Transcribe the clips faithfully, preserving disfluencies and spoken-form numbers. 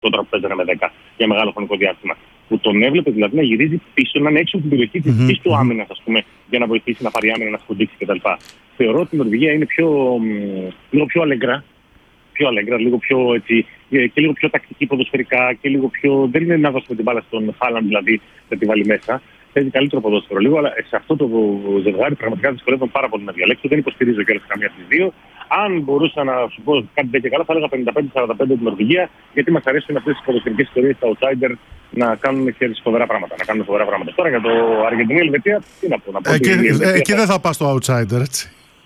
τώρα που παίζανε με δέκα για μεγάλο χρονικό διάστημα. Που τον έβλεπε δηλαδή να γυρίζει πίσω, να είναι έξω από την περιοχή της mm-hmm. του άμυνας, ας πούμε, για να βοηθήσει να πάρει άμυνα, να σκοντίξει κτλ. Θεωρώ ότι η Νορβηγία είναι πιο, λίγο πιο αλεγκρά, πιο αλεγκρά, λίγο πιο, έτσι, και λίγο πιο τακτική ποδοσφαιρικά και λίγο πιο. Δεν είναι να δώσουμε την μπάλα στον Χάλαντ, δηλαδή να τη βάλει μέσα. Παίζει καλύτερο ποδόσφαιρο λίγο, αλλά σε αυτό το ζευγάρι πραγματικά δυσκολεύομαι πάρα πολύ να διαλέξω. Δεν υποστηρίζω κιόλας καμία από τις δύο. Αν μπορούσα να σου πω κάτι τέτοιο καλά, θα έλεγα πενήντα πέντε σαράντα πέντε την Νορβηγία, γιατί μας αρέσουν αυτές τις ποδοσφαιρικές ιστορίες, τα outsider, να κάνουν και φοβερά πράγματα. Να κάνουν φοβερά πράγματα. Τώρα για το Αργεντινή-Ελβετία, τι να πω. Να πω εκεί ε, εκεί δεν θα πας στο outsider, έτσι.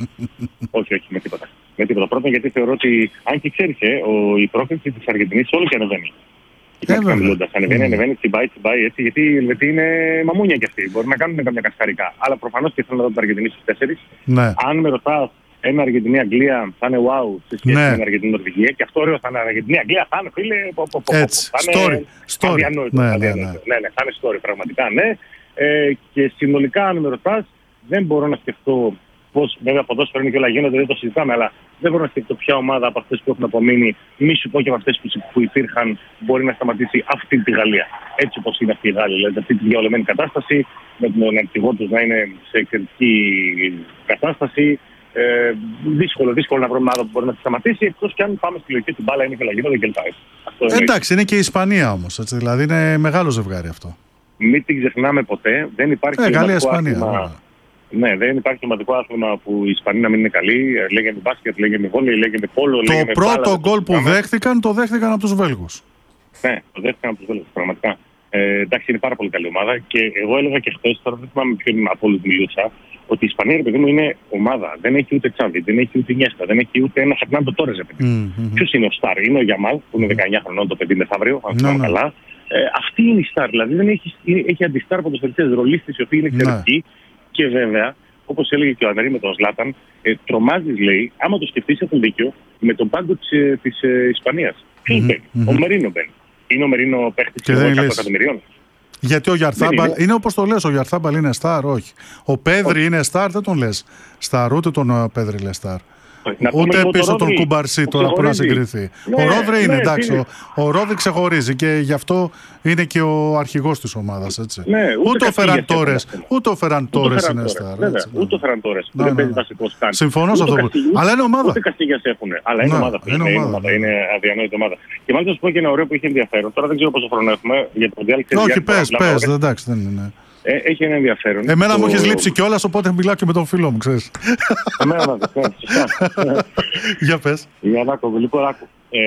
όχι, όχι, με τίποτα. Με τίποτα. Πρώτον, γιατί θεωρώ ότι, αν και ξέρεις, ε, ο, η πρόκληση της Αργεντινής όλο και ανεβαίνει. Ανεβαίνει, ανεβαίνει, ανεβαίνει, τσιμπάει, τσιμπάει έτσι, γιατί οι Ελβετοί είναι μαμούνια κι αυτοί. Μπορεί να κάνουν καμιά κασκαρικά. Αλλά προφανώς και θέλω να δω την Αργεντινή στους τέσσερις. Ναι. Αν με ρωτάς, ένα Αργεντινή-Αγγλία θα είναι wow σε σχέση ναι. με την Αργεντινή-Νορβηγία. Και αυτό ωραίο θα είναι Αργεντινή-Αγγλία, θα είναι φίλε. Πο, πο, πο, έτσι, θα story. Είναι story. Αδιανόητο. Ναι, ναι, ναι. ναι, ναι, θα είναι story, πραγματικά ναι. Ε, και συνολικά, αν με ρωτάς, δεν μπορώ να σκεφτώ. Πώς, βέβαια, ποδόσφαιρο είναι και όλα γίνονται, δεν το συζητάμε, αλλά δεν μπορώ να σκεφτώ ποια ομάδα από αυτές που έχουν απομείνει, μη σου πω και από αυτές που, που υπήρχαν, μπορεί να σταματήσει αυτή τη Γαλλία. Έτσι όπως είναι αυτή η Γάλλια, δηλαδή αυτή τη διαολεμένη κατάσταση, με τον αρχηγό τους να είναι σε εξαιρετική κατάσταση. Ε, δύσκολο, δύσκολο να βρούμε ομάδα που μπορεί να τη σταματήσει, εκτός και αν πάμε στη λογική του μπάλα, είναι και λαγίνονται κλπ. Εντάξει, είναι και η Ισπανία όμως, έτσι, δηλαδή είναι μεγάλο ζευγάρι αυτό. Μην την ξεχνάμε ποτέ, δεν υπάρχει ε, Γαλλία, Ισπανία. Ναι, δεν υπάρχει ομαδικό άθλημα που η Ισπανία να μην είναι καλή. Λέγεται μπάσκετ, λέγεται βόλεϊ, λέγεται πόλο. Το πρώτο γκολ που δέχτηκαν, το δέχτηκαν από τους Βέλγους. Ναι, το δέχτηκαν από τους Βέλγους, πραγματικά. Ε, εντάξει, είναι πάρα πολύ καλή ομάδα και εγώ έλεγα και χθες, τώρα δεν θυμάμαι ποιον από όλους μιλούσα, ότι η Ισπανία, παιδί μου, είναι ομάδα. Δεν έχει ούτε Τσάβι, δεν έχει ούτε Νιέστα, δεν έχει ούτε ένα Φερνάντο Τόρες, παιδί μου. Mm-hmm. Ποιος είναι ο Στάρ? Είναι ο Γιαμάλ, που είναι δεκαεννιά χρονών, το παιδί μεθαύριο, αν θυμάμαι mm-hmm. καλά. Ε, αυτή είναι η Στάρ, δηλαδή δεν έχει, έχει αντιστάρ ποδοσφαιριστές ρολίστες, οι οποίοι είναι εξαιρετικοί mm-hmm. και βέβαια. Όπως έλεγε και ο Ανερή με τον Ζλάταν, ε, τρομάζεις, λέει, άμα το σκεφτείς έχουν δίκιο, με τον πάγκο της, ε, της ε, Ισπανίας. Ποιος mm-hmm. μπαίνει? Mm-hmm. Ο Μερίνο μπαίνει. Είναι ο Μερίνο παίχτης εκατό εκατομμυρίων. Γιατί ο Γιαρθάμπαλ, είναι, είναι όπως το λες, ο Γιαρθάμπαλ είναι στάρ, όχι. Ο Πέδρη όχι. είναι στάρ, δεν τον λες στάρ, ούτε τον uh, Πέδρη λες στάρ. Να ούτε πίσω τον Κουμπαρσί τώρα που να συγκριθεί. Ναι, ο Ρόδρυ είναι, ναι, εντάξει. Είναι. Ο, ο Ρόδρυ ξεχωρίζει και γι' αυτό είναι και ο αρχηγός της ομάδας. Έτσι. Ναι, ούτε, ούτε ο Φεραν Τόρες. Ούτε ο Φεραν Τόρες είναι στάρ. Ούτε ο Φεραν Τόρες. Δεν παίζει βασικός καν. Συμφωνώ σε αυτό. Αλλά είναι ομάδα. Ούτε Καστίγιας έχουν. Αλλά είναι ομάδα. Είναι αδιανόητη ομάδα. Και μάλιστα σου πω και ένα ωραίο που είχε ενδιαφέρον. Τώρα δεν ξέρω πόσο χρόνο έχουμε για το διάλειμμα. Όχι, πες, πες. Εντάξει, δεν είναι. Ε, έχει ένα ενδιαφέρον. Εμένα το... μου έχεις λείψει κιόλας, οπότε μιλάω και με τον φίλο μου, ξέρεις. Εμένα να δεις, σωστά. Για πες. Για να άκου, λοιπόν, άκου. Ε,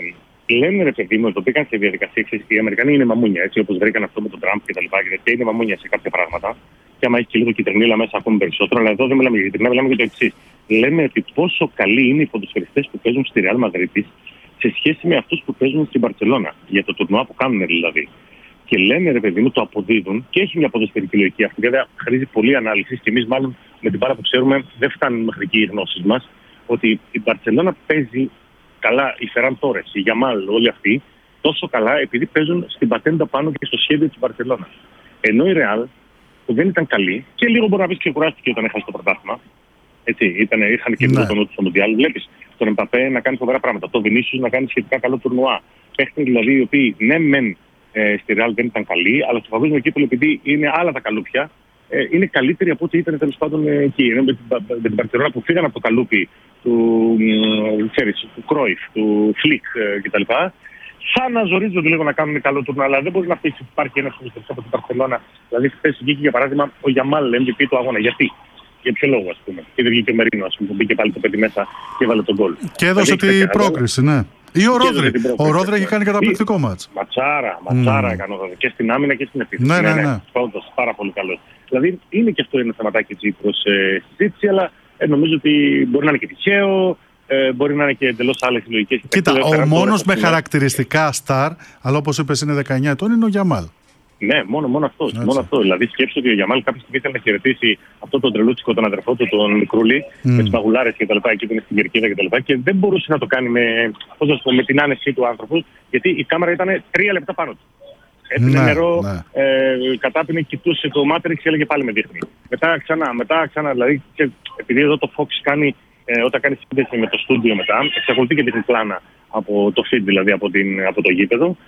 λένε ρε παιδί μου, το πήγαν σε διαδικασία, οι Αμερικανοί είναι μαμούνια, έτσι όπως βρήκαν αυτό με τον Τραμπ και τα λοιπά, και είναι μαμούνια σε κάποια πράγματα. Και άμα έχει και λίγο κυτρινίλα μέσα ακόμη περισσότερο, αλλά εδώ δεν μιλάμε για κυτρινίλα, μιλάμε για το εξής. Λένε ότι πόσο καλοί είναι οι ποδοσφαιριστές που παίζουν στη Real Madrid σε σχέση με αυτούς που παίζουν στην Μπαρσελόνα, για το τουρνουά που κάνουν δηλαδή. Και λένε ρε παιδί μου, το αποδίδουν και έχει μια ποδοσφαιρική λογική. Αυτή βέβαια χρήζει πολλή ανάλυση και εμείς, μάλλον με την πάρα που ξέρουμε, δεν φτάνουν μέχρι εκεί οι γνώσεις μας. Ότι η Μπαρσελόνα παίζει καλά, η Φεράν Τόρες, η Γιαμάλ, όλοι αυτοί, τόσο καλά επειδή παίζουν στην πατέντα πάνω και στο σχέδιο της Μπαρσελόνα. Ενώ η Ρεάλ, που δεν ήταν καλή, και λίγο μπορεί να πει και κουράστηκε όταν έχασε το πρωτάθλημα. Έτσι, ήταν, είχαν και λίγο τον νου του στο Μουντιάλ. Βλέπεις τον Εμπαπέ να κάνει φοβερά πράγματα. Το Βινίσιους να κάνει σχετικά καλό τουρνουά. Παίχτες δηλαδή οι οποίοι ναι, μεν. Ε, στη Real δεν ήταν καλή, αλλά στο παγκόσμιο κύπελλο, επειδή είναι άλλα τα καλούπια, ε, είναι καλύτερη από ό,τι ήταν τέλος πάντων ε, εκεί. Ενώ με την, με την Μπαρσελόνα που φύγαν από το καλούπι του, ε, ξέρεις, του Κρόιφ, του Φλικ ε, κτλ. Θα αναζορίζονται λίγο να κάνουν καλό τουρνουά, αλλά δεν μπορεί να πει ότι υπάρχει ένα ποδοσφαιριστής από την Μπαρσελόνα. Δηλαδή, χθες βγήκε για παράδειγμα ο Γιαμάλ, εμ βι πι του αγώνα. Γιατί? Για ποιο λόγο, ας πούμε. Και δεν βγήκε ο Μερίνο, ας πούμε, που μπήκε πάλι το παιδί μέσα και έβαλε τον γκολ. Και έδωσε την πρόκριση, ναι. Ή ο Ρόδρυ. Ο Ρόδρυ έχει κάνει καταπληκτικό μάτς. Ματσάρα, ματσάρα mm. έκανε και στην άμυνα και στην επίθεση. Ναι, ναι, ναι. ναι. Όντως, πάρα πολύ καλό. Δηλαδή είναι και αυτό ένα θεματάκι έτσι προς ε, συζήτηση, αλλά ε, νομίζω ότι μπορεί να είναι και τυχαίο, ε, μπορεί να είναι και εντελώς άλλες συλλογικές. Κοίτα, ο μόνος με χαρακτηριστικά στάρ, αλλά όπως είπες είναι δεκαεννιά ετών, είναι ο Γιαμάλ. Ναι, μόνο, μόνο αυτό. Μόνο αυτό. Δηλαδή, σκέψτε ότι ο Γιαμάλ κάποια στιγμή ήθελε να χαιρετήσει αυτό τον τρελούτσικο, τον αδερφό του, τον Μικρούλη, mm. με τις μαγουλάρες και τα λοιπά, εκεί που είναι στην κερκίδα και τα λοιπά. Και δεν μπορούσε να το κάνει με, πώς να πω, με την άνεση του άνθρωπου, γιατί η κάμερα ήταν τρία λεπτά πάνω του. Έπινε ναι, νερό, ναι. ε, κατάπινε, κοιτούσε το Matrix και έλεγε πάλι με δείχνει. Μετά ξανά, μετά ξανά, δηλαδή, και επειδή εδώ το Fox κάνει, ε, όταν κάνει σύνδεση με το στούντιο μετά, εξακολουθεί και την πλάνα από το feed, δηλαδή από, την, από το γήπεδο.